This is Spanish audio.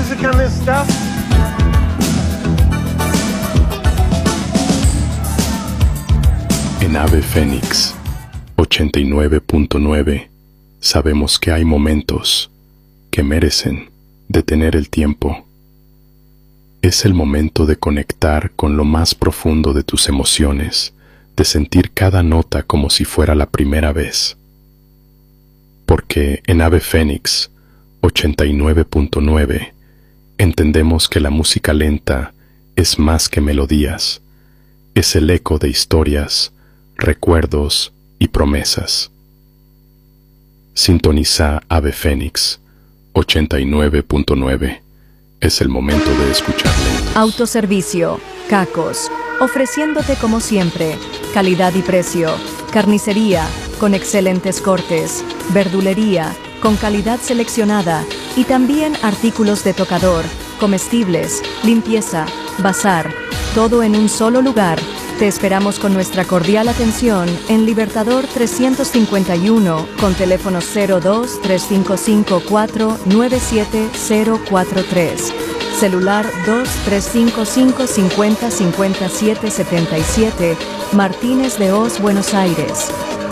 music on this stuff? En Ave Fénix 89.9 sabemos que hay momentos que merecen detener el tiempo. Es el momento de conectar con lo más profundo de tus emociones, de sentir cada nota como si fuera la primera vez. Porque en Ave Fénix 89.9 entendemos que la música lenta es más que melodías, es el eco de historias, recuerdos y promesas. Sintoniza Ave Fénix 89.9. Es el momento de escuchar lentos. Autoservicio, Cacos, ofreciéndote como siempre, calidad y precio, carnicería, con excelentes cortes, verdulería, con calidad seleccionada, y también artículos de tocador, comestibles, limpieza, bazar, todo en un solo lugar. Te esperamos con nuestra cordial atención en Libertador 351 con teléfono 02-3554-97043. Celular 2-355-50-57-77, Martínez de Hoz, Buenos Aires.